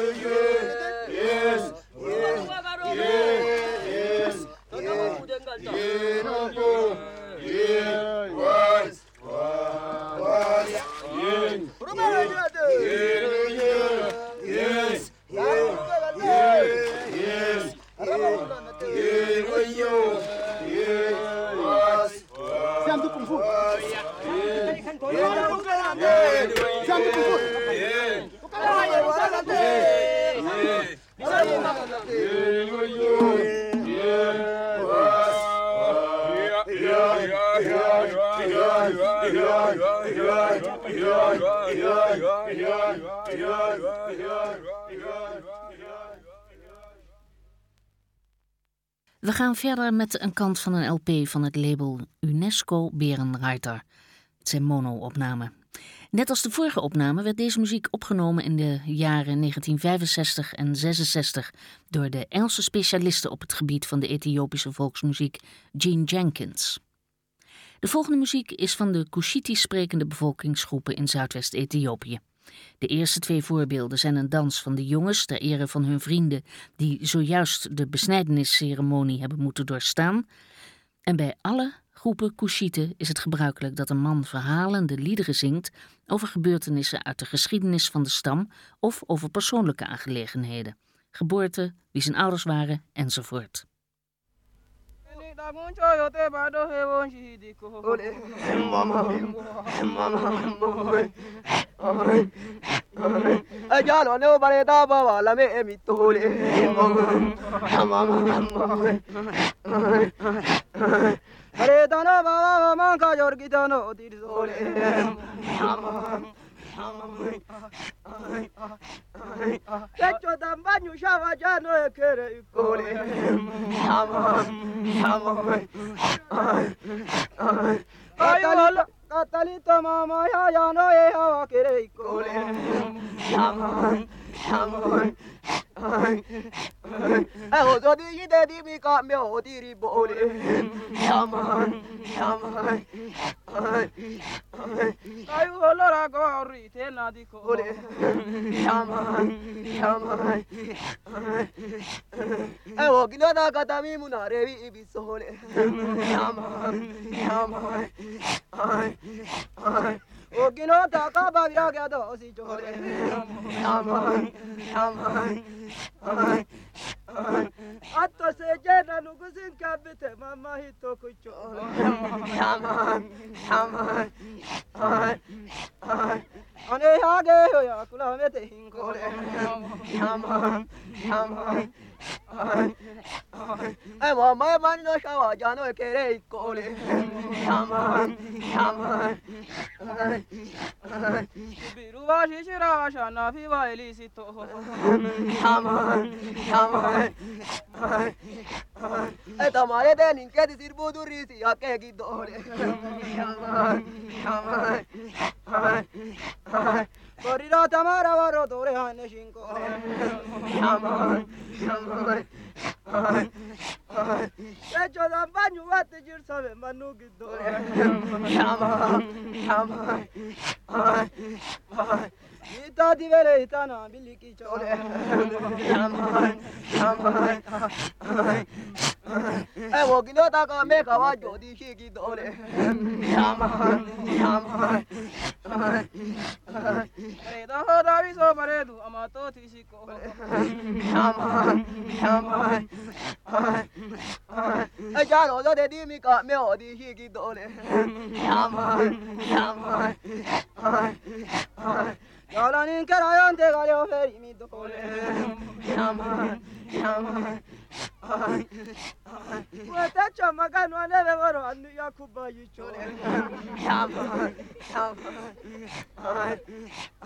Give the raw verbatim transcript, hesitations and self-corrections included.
We gaan verder met een kant van een L P van het label UNESCO Berenreiter. Het zijn mono-opnamen. Net als de vorige opname werd deze muziek opgenomen in de jaren negentien vijfenzestig en zesenzestig door de Engelse specialisten op het gebied van de Ethiopische volksmuziek Gene Jenkins. De volgende muziek is van de Kushitisch sprekende bevolkingsgroepen in Zuidwest-Ethiopië. De eerste twee voorbeelden zijn een dans van de jongens ter ere van hun vrienden die zojuist de besnijdenisceremonie hebben moeten doorstaan. En bij alle groepen Kushieten is het gebruikelijk dat een man verhalende liederen zingt over gebeurtenissen uit de geschiedenis van de stam of over persoonlijke aangelegenheden, geboorte, wie zijn ouders waren enzovoort. Aredana baba manka jorgitano dirzole Lecho dambanyu shava jano ekere ikole Ayo Katalita mama ya jano e hawa kere ikole Eho zodi yide di mi ka me o diri bole Yaman yaman Ayu olora go rite na di kole Yaman yaman Eho gilona katami munare ibi sole Yaman yaman O gino ta ka ba vira gya do si chole Yaman yaman Atto se jena nugusin kabite mama hito kucho Yaman yaman Ane hage ho ya kula mete hinkole Yaman yaman Ai ma mai mani no shawa jano kere ikole Yaman yaman Biru wa shishira shana fi wa elisito Yaman yaman Ai tamare de ninke di sirbu durisi ya ke gidole Yaman yaman Korira tamara waro dore hane shinkole Yaman yaman Lecho dambanyu wate jirsabe manu gidole Yaman yaman Ita divere itana biliki chole Yaman yaman Ewo gilota ka me kawa jodi shiki dole Yaman yaman Reda hoda viso maredu amato tishiko Yaman yaman Ejaro zo de di mi ka me odi shiki dole Yaman yaman Yalanin kerayan te galyo feri mi dole Yaman yaman Watacha magano aneve varo anu yakuba yichole Yaman yaman